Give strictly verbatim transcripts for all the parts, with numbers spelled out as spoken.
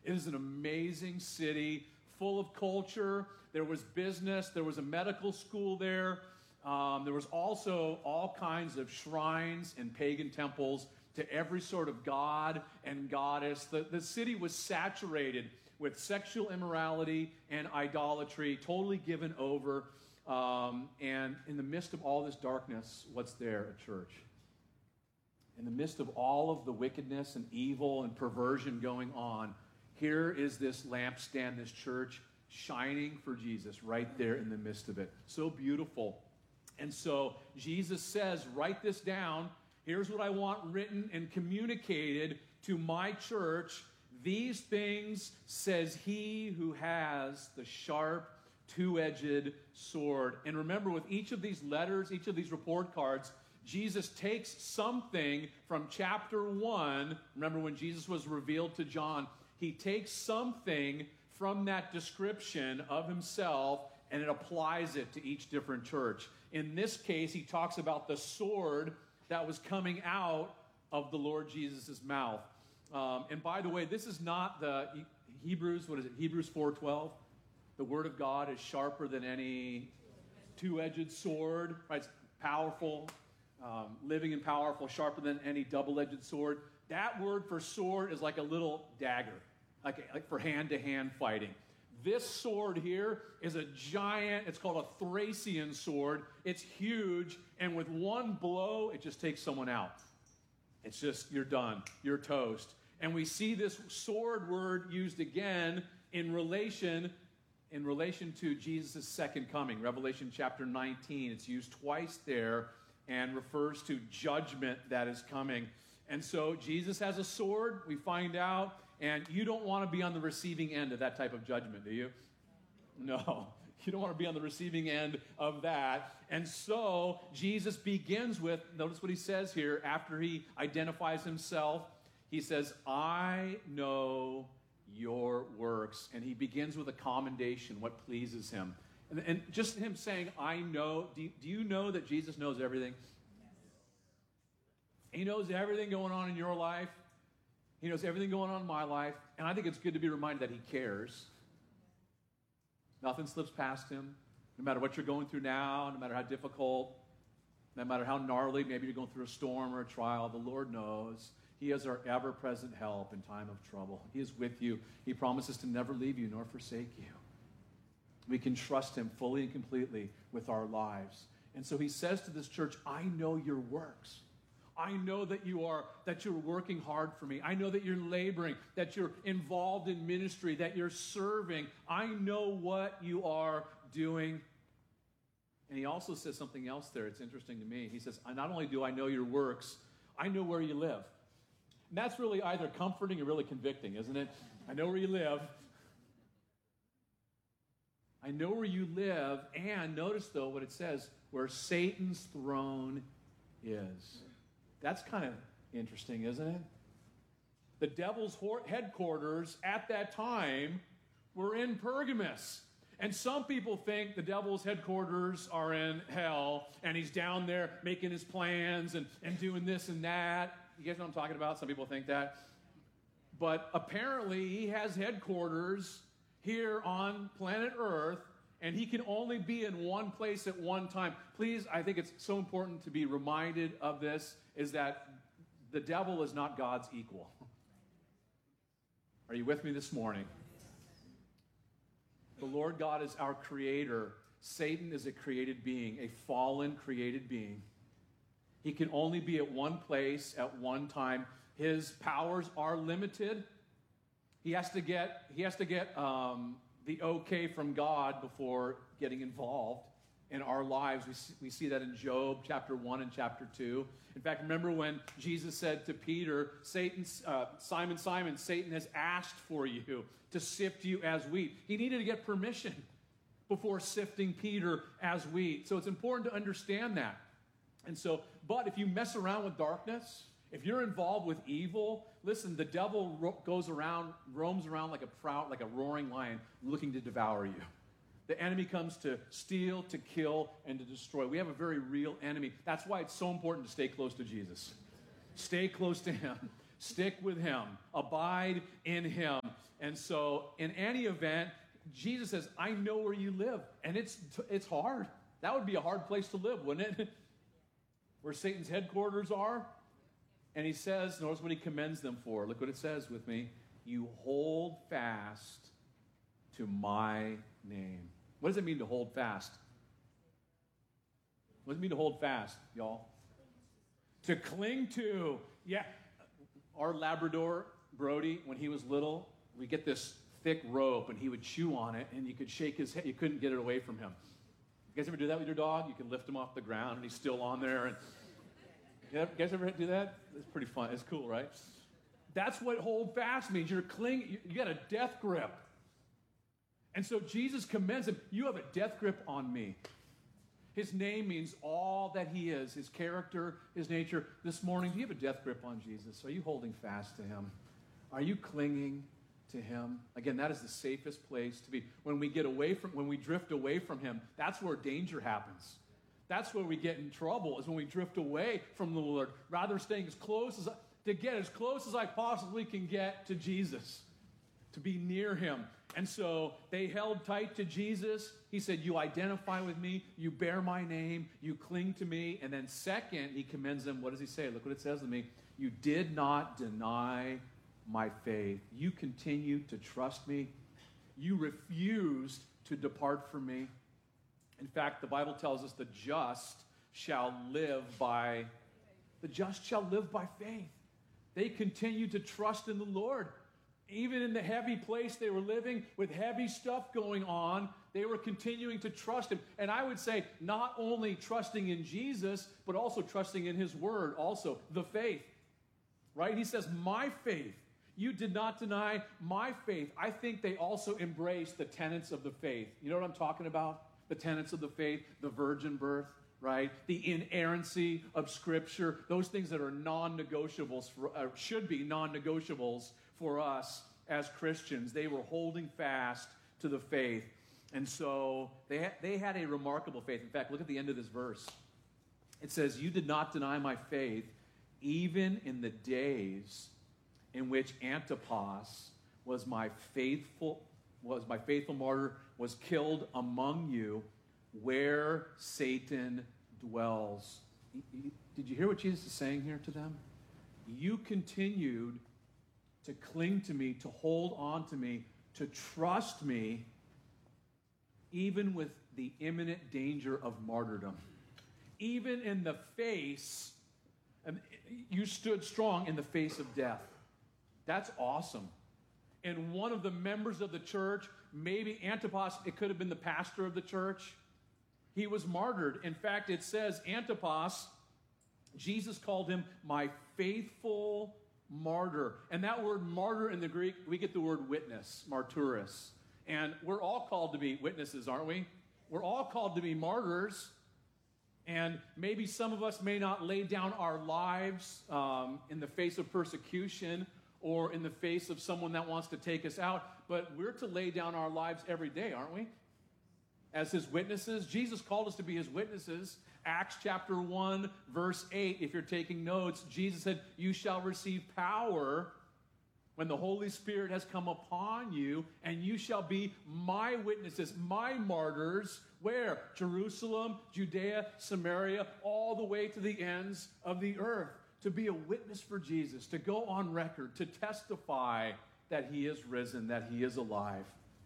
It is an amazing city, full of culture. There was business. There was a medical school there. Um, there was also all kinds of shrines and pagan temples to every sort of god and goddess. The, the city was saturated with sexual immorality and idolatry, totally given over. Um, and in the midst of all this darkness, what's there? A church. In the midst of all of the wickedness and evil and perversion going on, here is this lampstand, this church, shining for Jesus right there in the midst of it. So beautiful. And so Jesus says, write this down. Here's what I want written and communicated to my church. These things says he who has the sharp, two-edged sword. And remember, with each of these letters, each of these report cards, Jesus takes something from chapter one. Remember when Jesus was revealed to John, he takes something from that description of himself and it applies it to each different church. In this case, he talks about the sword that was coming out of the Lord Jesus' mouth. Um, and by the way, this is not the Hebrews, what is it, Hebrews four twelve? The word of God is sharper than any two-edged sword, right? It's powerful, um, living and powerful, sharper than any double-edged sword. That word for sword is like a little dagger, like, like for hand-to-hand fighting. This sword here is a giant, it's called a Thracian sword. It's huge, and with one blow, it just takes someone out. It's just, you're done. You're toast. And we see this sword word used again in relation, in relation to Jesus' second coming. Revelation chapter nineteen, it's used twice there and refers to judgment that is coming. And so Jesus has a sword, we find out, and you don't want to be on the receiving end of that type of judgment, do you? No, you don't want to be on the receiving end of that. And so Jesus begins with, notice what he says here after he identifies himself. He says, I know your works. And he begins with a commendation, what pleases him. And, and just him saying, I know, do you, do you know that Jesus knows everything? He knows everything going on in your life. He knows everything going on in my life. And I think it's good to be reminded that he cares. Nothing slips past him. No matter what you're going through now, no matter how difficult, no matter how gnarly, maybe you're going through a storm or a trial, the Lord knows. He is our ever-present help in time of trouble. He is with you. He promises to never leave you nor forsake you. We can trust him fully and completely with our lives. And so he says to this church, I know your works. I know that you are, that you're working hard for me. I know that you're laboring, that you're involved in ministry, that you're serving. I know what you are doing. And he also says something else there. It's interesting to me. He says, not only do I know your works, I know where you live. And that's really either comforting or really convicting, isn't it? I know where you live. I know where you live. And notice, though, what it says, where Satan's throne is. That's kind of interesting, isn't it? The devil's headquarters at that time were in Pergamos. And some people think the devil's headquarters are in hell, and he's down there making his plans and, and doing this and that. You guys know what I'm talking about? Some people think that. But apparently he has headquarters here on planet Earth, and he can only be in one place at one time. Please, I think it's so important to be reminded of this, is that the devil is not God's equal. Are you with me this morning? The Lord God is our creator. Satan is a created being, a fallen created being. He can only be at one place at one time. His powers are limited. He has to get, he has to get um, the okay from God before getting involved in our lives. We see, we see that in Job chapter one and chapter two. In fact, remember when Jesus said to Peter, Satan, uh, Simon, Simon, Satan has asked for you to sift you as wheat. He needed to get permission before sifting Peter as wheat. So it's important to understand that. And so, but if you mess around with darkness, if you're involved with evil, listen, the devil ro- goes around, roams around like a proud, like a roaring lion looking to devour you. The enemy comes to steal, to kill, and to destroy. We have a very real enemy. That's why it's so important to stay close to Jesus. Stay close to him. Stick with him. Abide in him. And so in any event, Jesus says, I know where you live. And it's it's hard. That would be a hard place to live, wouldn't it? Where Satan's headquarters are. And he says, notice what he commends them for. Look what it says with me. You hold fast to my name. What does it mean to hold fast? What does it mean to hold fast, y'all? To cling to. Yeah. Our Labrador, Brody, when he was little, we get this thick rope, and he would chew on it, and you could shake his head. You couldn't get it away from him. You guys ever do that with your dog? You can lift him off the ground, and he's still on there. And you guys ever do that? It's pretty fun. It's cool, right? That's what hold fast means. You're clinging. You got a death grip. And so Jesus commends him. You have a death grip on me. His name means all that he is, his character, his nature. This morning, do you have a death grip on Jesus? Are you holding fast to him? Are you clinging to him? Again, that is the safest place to be. When we get away from, when we drift away from him, that's where danger happens. That's where we get in trouble, is when we drift away from the Lord, rather staying as close as, to get as close as I possibly can get to Jesus, to be near him. And so they held tight to Jesus. He said, you identify with me, you bear my name, you cling to me. And then second, he commends them. What does he say? Look what it says to me. You did not deny my faith. You continued to trust me. You refused to depart from me. In fact, the Bible tells us the just shall live by, the just shall live by faith. They continued to trust in the Lord. Even in the heavy place they were living with heavy stuff going on, they were continuing to trust him. And I would say not only trusting in Jesus, but also trusting in his word, also the faith. Right? He says, my faith. You did not deny my faith. I think they also embraced the tenets of the faith. You know what I'm talking about? The tenets of the faith, the virgin birth, right? The inerrancy of Scripture, those things that are non-negotiables, for, uh, should be non-negotiables for us as Christians. They were holding fast to the faith. And so they had, they had a remarkable faith. In fact, look at the end of this verse. It says, you did not deny my faith, even in the days in which Antipas was my faithful, was my faithful martyr, was killed among you, where Satan dwells. Did you hear what Jesus is saying here to them? You continued to cling to me, to hold on to me, to trust me, even with the imminent danger of martyrdom. Even in the face, and you stood strong in the face of death. That's awesome. And one of the members of the church, maybe Antipas, it could have been the pastor of the church, he was martyred. In fact, it says Antipas, Jesus called him my faithful martyr. And that word martyr in the Greek, we get the word witness, martyros. And we're all called to be witnesses, aren't we? We're all called to be martyrs. And maybe some of us may not lay down our lives um, in the face of persecution or in the face of someone that wants to take us out, but we're to lay down our lives every day, aren't we? As his witnesses. Jesus called us to be his witnesses. Acts chapter one, verse eight, if you're taking notes, Jesus said, you shall receive power when the Holy Spirit has come upon you, and you shall be my witnesses, my martyrs. Where? Jerusalem, Judea, Samaria, all the way to the ends of the earth. To be a witness for Jesus, to go on record, to testify that he is risen, that he is alive,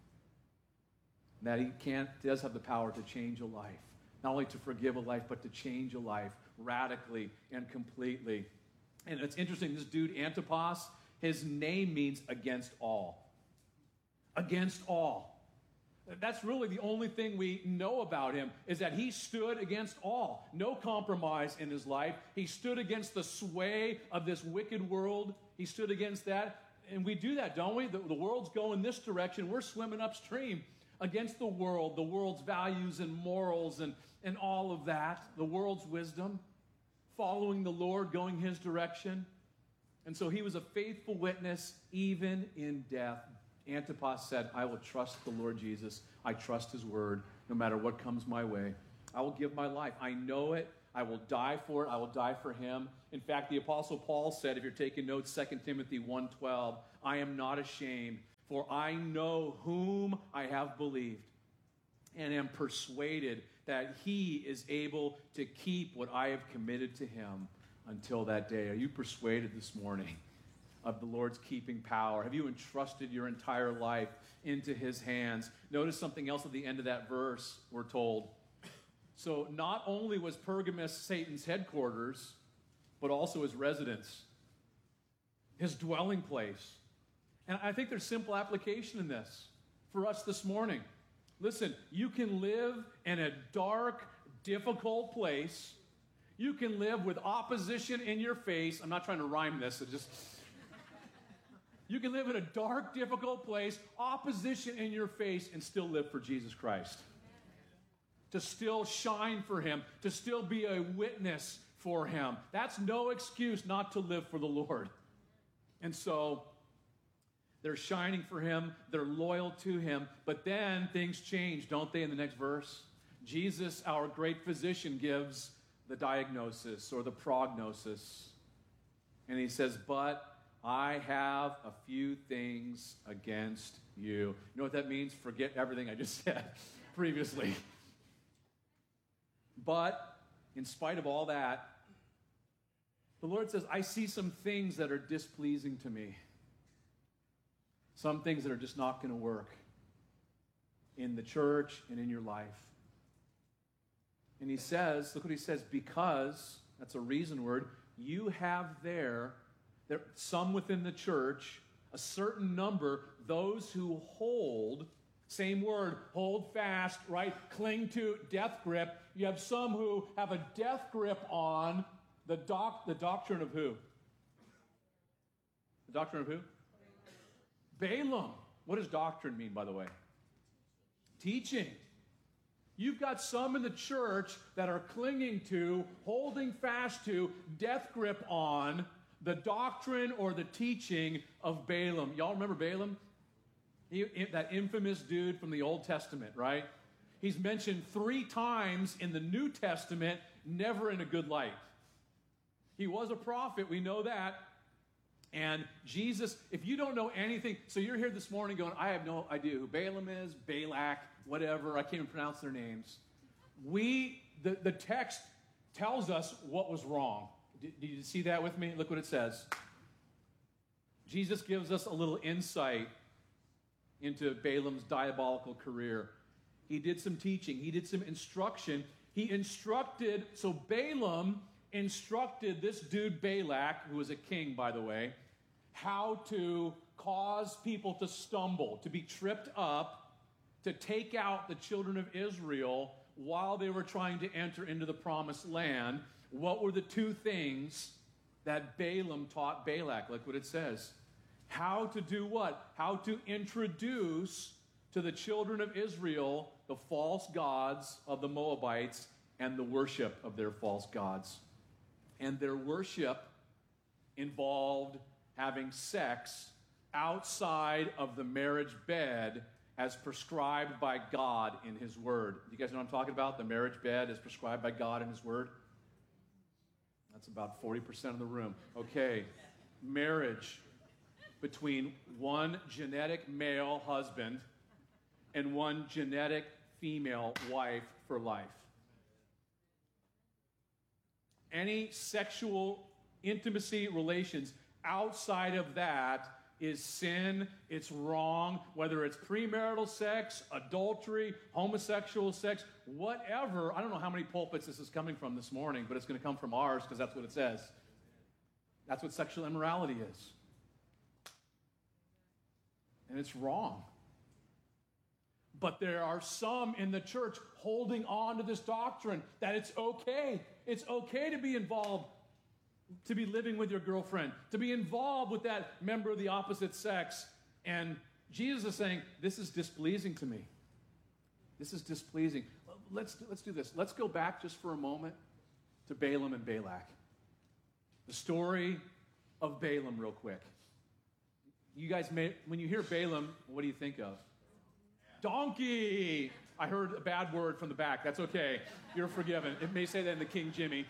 that he can, does have the power to change a life. Not only to forgive a life, but to change a life radically and completely. And it's interesting, this dude Antipas, his name means against all. Against all. That's really the only thing we know about him, is that he stood against all. No compromise in his life. He stood against the sway of this wicked world. He stood against that. And we do that, don't we? The, the world's going this direction. We're swimming upstream against the world, the world's values and morals and, and all of that, the world's wisdom, following the Lord, going his direction. And so he was a faithful witness even in death. Antipas said, I will trust the Lord Jesus. I trust his word no matter what comes my way. I will give my life. I know it. I will die for it. I will die for him. In fact, the Apostle Paul said, if you're taking notes, Second Timothy one twelve, I am not ashamed For I know whom I have believed, and am persuaded that he is able to keep what I have committed to him until that day. Are you persuaded this morning of the Lord's keeping power? Have you entrusted your entire life into his hands? Notice something else at the end of that verse, we're told. So not only was Pergamos Satan's headquarters, but also his residence, his dwelling place. And I think there's simple application in this for us this morning. Listen, you can live in a dark, difficult place. You can live with opposition in your face. I'm not trying to rhyme this, so just... You can live in a dark, difficult place, opposition in your face, and still live for Jesus Christ. To still shine for him, to still be a witness for him. That's no excuse not to live for the Lord. And so, they're shining for him, they're loyal to him, but then things change, don't they, in the next verse? Jesus, our great physician, gives the diagnosis or the prognosis. And he says, but I have a few things against you. You know what that means? Forget everything I just said previously. But in spite of all that, the Lord says, I see some things that are displeasing to me. Some things that are just not going to work in the church and in your life. And he says, look what he says, because, that's a reason word, you have there, there some within the church, a certain number, those who hold, same word, hold fast, right? Cling to, death grip. You have some who have a death grip on the, doc, the doctrine of who? The doctrine of who? Balaam. What does doctrine mean, by the way? Teaching. You've got some in the church that are clinging to, holding fast to, death grip on the doctrine or the teaching of Balaam. Y'all remember Balaam? He, that infamous dude from the Old Testament, right? He's mentioned three times in the New Testament, never in a good light. He was a prophet, we know that. And Jesus, if you don't know anything, so you're here this morning going, I have no idea who Balaam is, Balak, whatever, I can't even pronounce their names. We, the, the text tells us what was wrong. Did, did you see that with me? Look what it says. Jesus gives us a little insight into Balaam's diabolical career. He did some teaching. He did some instruction. He instructed, so Balaam instructed this dude Balak, who was a king, by the way, how to cause people to stumble, to be tripped up, to take out the children of Israel while they were trying to enter into the promised land. What were the two things that Balaam taught Balak? Look what it says. How to do what? How to introduce to the children of Israel the false gods of the Moabites and the worship of their false gods. And their worship involved having sex outside of the marriage bed as prescribed by God in his word. You guys know what I'm talking about? The marriage bed as prescribed by God in his word? That's about forty percent of the room. Okay, marriage between one genetic male husband and one genetic female wife for life. Any sexual intimacy relations outside of that is sin, it's wrong, whether it's premarital sex, adultery, homosexual sex, whatever. I don't know how many pulpits this is coming from this morning, but it's going to come from ours because that's what it says. That's what sexual immorality is. And it's wrong. But there are some in the church holding on to this doctrine that it's okay. It's okay to be involved, to be living with your girlfriend, to be involved with that member of the opposite sex. And Jesus is saying, this is displeasing to me. This is displeasing. Let's, let's do this. Let's go back just for a moment to Balaam and Balak. The story of Balaam real quick. You guys may, when you hear Balaam, what do you think of? Donkey! I heard a bad word from the back. That's okay. You're forgiven. It may say that in the King Jimmy.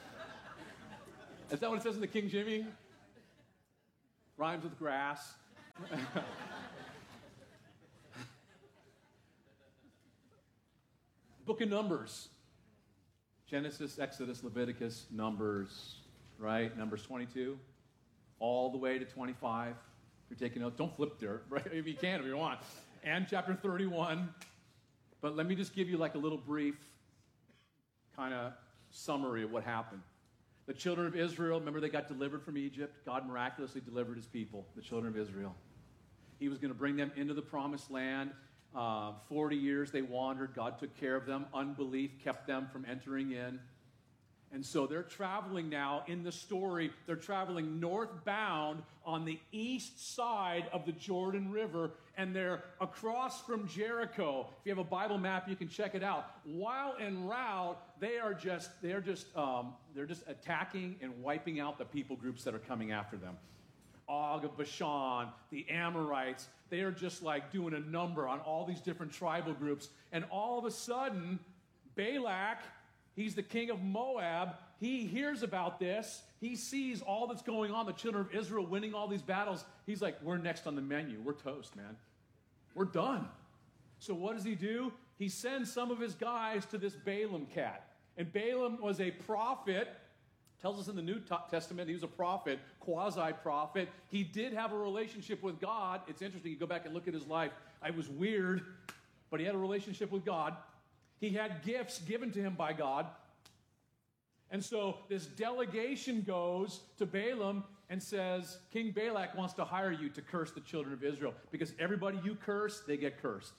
Is that what it says in the King Jimmy? Rhymes with grass. Book of Numbers. Genesis, Exodus, Leviticus, Numbers, right? Numbers twenty-two, all the way to twenty-five. If you're taking notes, don't flip there, right? If you can, if you want. And chapter thirty-one. But let me just give you like a little brief kind of summary of what happened. The children of Israel, remember they got delivered from Egypt. God miraculously delivered his people, the children of Israel. He was going to bring them into the promised land. Uh, forty years they wandered. God took care of them. Unbelief kept them from entering in. And so they're traveling now in the story. They're traveling northbound on the east side of the Jordan River, and they're across from Jericho. If you have a Bible map, you can check it out. While en route, they are just they're just um, they're just attacking and wiping out the people groups that are coming after them. Og of Bashan, the Amorites, they are just like doing a number on all these different tribal groups. And all of a sudden, Balak, he's the king of Moab, he hears about this. He sees all that's going on, the children of Israel winning all these battles. He's like, we're next on the menu. We're toast, man. We're done. So what does he do? He sends some of his guys to this Balaam cat. And Balaam was a prophet. Tells us in the New Testament he was a prophet, quasi-prophet. He did have a relationship with God. It's interesting. You go back and look at his life. It was weird, but he had a relationship with God. He had gifts given to him by God. And so this delegation goes to Balaam and says, King Balak wants to hire you to curse the children of Israel because everybody you curse, they get cursed.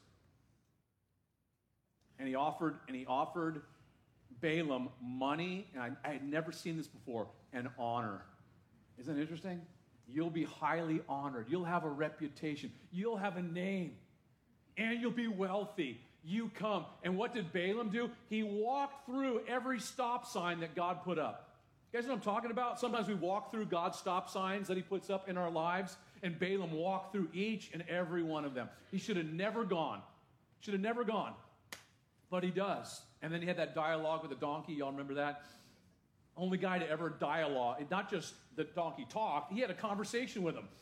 And he offered, and he offered Balaam money, and I, I had never seen this before, and honor. Isn't that interesting? You'll be highly honored. You'll have a reputation. You'll have a name. And you'll be wealthy. You come. And what did Balaam do? He walked through every stop sign that God put up. You guys know what I'm talking about? Sometimes we walk through God's stop signs that he puts up in our lives, and Balaam walked through each and every one of them. He should have never gone. Should have never gone. But he does. And then he had that dialogue with the donkey. Y'all remember that? Only guy to ever dialogue. Not just the donkey talked. He had a conversation with him.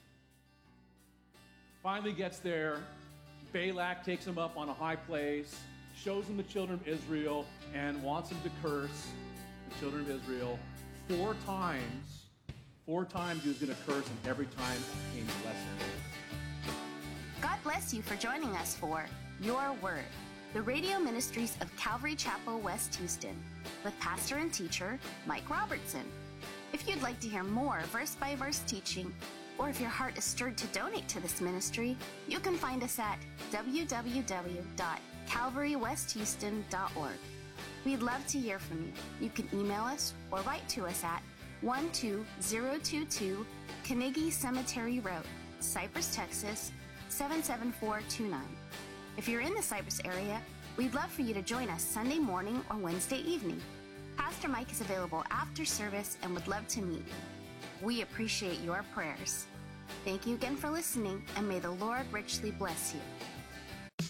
Finally gets there. Balak takes him up on a high place, shows him the children of Israel, and wants him to curse the children of Israel four times. Four times he was going to curse, and every time he came to bless him. God bless you for joining us for Your Word, the radio ministries of Calvary Chapel, West Houston, with pastor and teacher Mike Robertson. If you'd like to hear more verse-by-verse teaching, or if your heart is stirred to donate to this ministry, you can find us at w w w dot calvary west houston dot org. We'd love to hear from you. You can email us or write to us at one two zero two two Carnegie Cemetery Road, Cypress, Texas, seven seven four two nine. If you're in the Cypress area, we'd love for you to join us Sunday morning or Wednesday evening. Pastor Mike is available after service and would love to meet you. We appreciate your prayers. Thank you again for listening, and may the Lord richly bless you.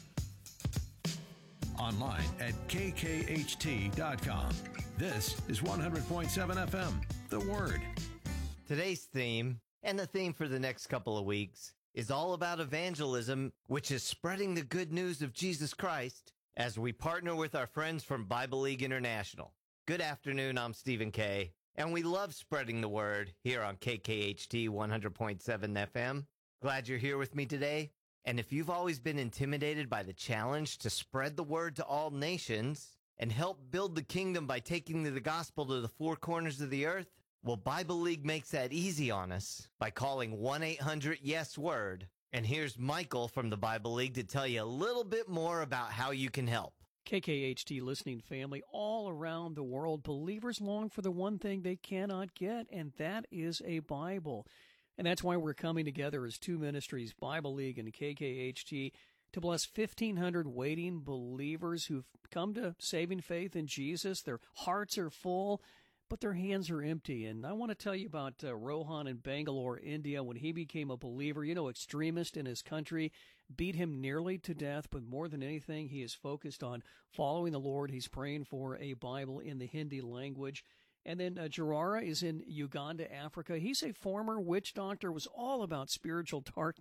Online at k k h t dot com. This is one hundred point seven F M, The Word. Today's theme, and the theme for the next couple of weeks, is all about evangelism, which is spreading the good news of Jesus Christ as we partner with our friends from Bible League International. Good afternoon, I'm Stephen Kay, and we love spreading the word here on K K H T one hundred point seven F M. Glad you're here with me today. And if you've always been intimidated by the challenge to spread the word to all nations and help build the kingdom by taking the gospel to the four corners of the earth, well, Bible League makes that easy on us by calling one eight hundred yes word. And here's Michael from the Bible League to tell you a little bit more about how you can help. K K H T listening family, all around the world, believers long for the one thing they cannot get, and that is a Bible. And that's why we're coming together as two ministries, Bible League and K K H T, to bless fifteen hundred waiting believers who've come to saving faith in Jesus. Their hearts are full, but their hands are empty. And I want to tell you about uh, Rohan in Bangalore, India, when he became a believer. You know, extremist in his country beat him nearly to death, but more than anything, he is focused on following the Lord. He's praying for a Bible in the Hindi language. And then uh, Gerara is in Uganda, Africa. He's a former witch doctor, was all about spiritual dark